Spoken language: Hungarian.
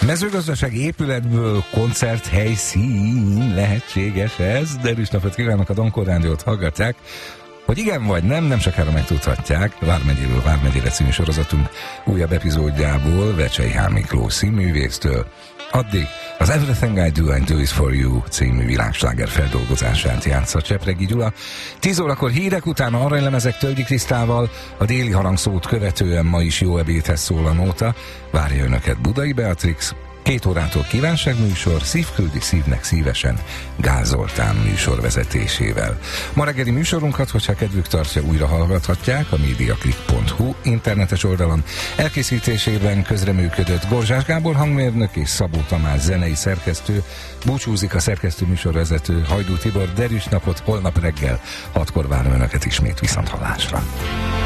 Mezőgazdasági épületből koncerthelyszín lehetséges ez? Derűs napot kívánok, a Donkor Rádiót hallgatják. Hogy igen vagy nem, nem sokára megtudhatják. Vármegyéről Vármegyére című sorozatunk újabb epizódjából Vecsei H. Miklós színművésztől. Addig az Everything I Do Is For You című világsláger feldolgozását játsza Csepregi Gyula. 10 órakor hírek, utána aranylemezek Tölgyi Krisztával, a déli harangszót követően ma is jó ebédhez szól a nóta. Várja önöket Budai Beatrix. 2 órától kívánságműsor, Szívküldi szívnek szívesen Gál Zoltán műsorvezetésével. Ma reggeli műsorunkat, hogyha kedvük tartja, újra hallgathatják a mediaclick.hu internetes oldalon. Elkészítésében közreműködött Gorzsás Gábor hangmérnök és Szabó Tamás zenei szerkesztő. Búcsúzik a szerkesztő műsorvezető Hajdú Tibor. Derűs napot, holnap reggel 6-kor várom önöket ismét, viszonthallásra.